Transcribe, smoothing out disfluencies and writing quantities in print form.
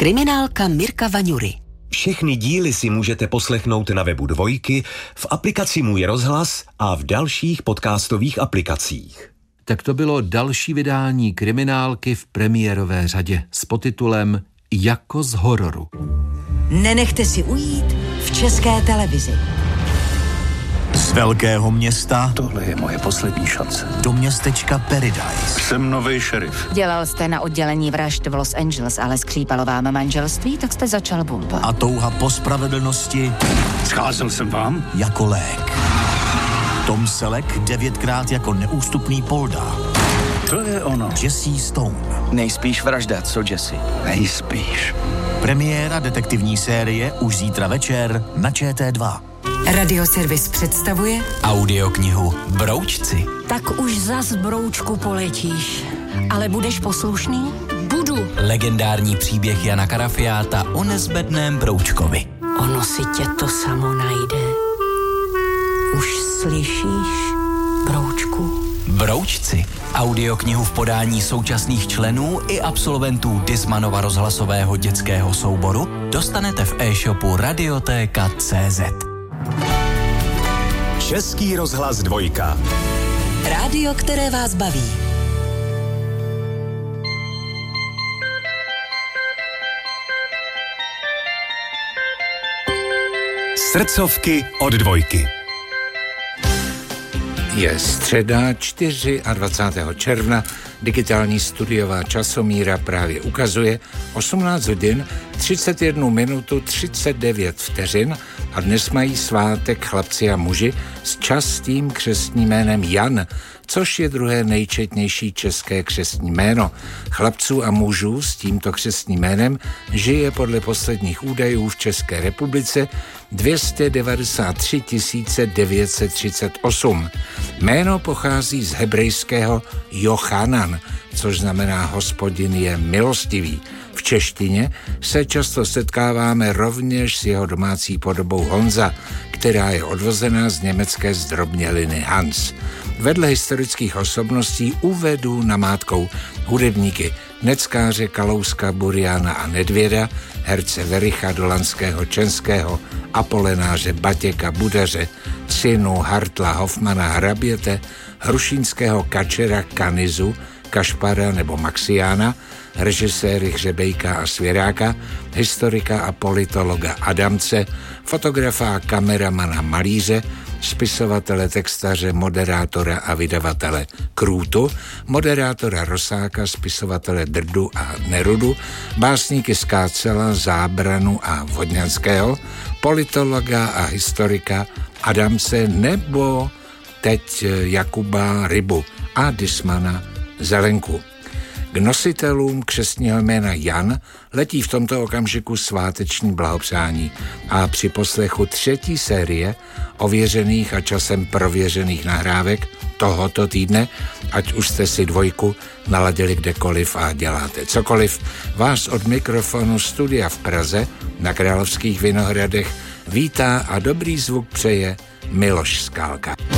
Kriminálka Mirka Vaňury. Všechny díly si můžete poslechnout na webu Dvojky, v aplikaci Můj rozhlas a v dalších podcastových aplikacích. Tak to bylo další vydání kriminálky v premiérové řadě s podtitulem Jako z hororu. Nenechte si ujít v České televizi. Z velkého města tohle je moje poslední šance. Do městečka Paradise. Jsem nový šerif. Dělal jste na oddělení vražd v Los Angeles, ale skřípalo vám manželství, tak jste začal bumpat. A touha po spravedlnosti Scházel jsem vám jako lék. Tom Selleck 9krát jako neústupný Polda. To je ono. Jesse Stone. Nejspíš vražda, co Jesse? Nejspíš. Premiéra detektivní série už zítra večer na ČT2. Radioservis představuje audioknihu Broučci. Tak už zas, broučku, poletíš. Ale budeš poslušný? Budu. Legendární příběh Jana Karafiáta o nezbedném broučkovi. Ono si tě to samo najde. Už slyšíš, broučku? Broučci. Audioknihu v podání současných členů i absolventů Dismanova rozhlasového dětského souboru dostanete v e-shopu Radiotéka.cz. Český rozhlas Dvojka. rádio, které vás baví. Srdcovky od Dvojky. Je středa 24. června, digitální studiová časomíra právě ukazuje 18 hodin 31 minutu 39 vteřin a dnes mají svátek chlapci a muži s častým křestním jménem Jan, což je druhé nejčetnější české křestní jméno. Chlapců a mužů s tímto křestním jménem žije podle posledních údajů v České republice 293 938. Jméno pochází z hebrejského Jochanan, což znamená Hospodin je milostivý. V češtině se často setkáváme rovněž s jeho domácí podobou Honza, která je odvozená z německé zdrobněliny Hans. Vedle historických osobností uvedu namátkou hudebníky neckáře Kalouska, Buriana a Nedvěda, herce Vericha Dolanského Českého, Apolenáře Batěka Budaře, Cinu, Hartla, Hofmana, Hraběte, Hrušínského Kačera, Kanizu, Kašpara nebo Maxiána, režiséry Hřebejka a Svěráka, historika a politologa Adamce, fotografa a kameramana Malíře, spisovatele, textaře, moderátora a vydavatele Krůtu, moderátora Rosáka, spisovatele Drdu a Nerudu, básníky Skácela, Zábranu a Vodňanského, politologa a historika Adamce nebo teď Jakuba Rybu a Dismana Zelenku. K nositelům křestního jména Jan letí v tomto okamžiku sváteční blahopřání a při poslechu třetí série ověřených a časem prověřených nahrávek tohoto týdne, ať už jste si Dvojku naladili kdekoliv a děláte cokoliv, vás od mikrofonu studia v Praze na Královských Vinohradech vítá a dobrý zvuk přeje Miloš Skálka.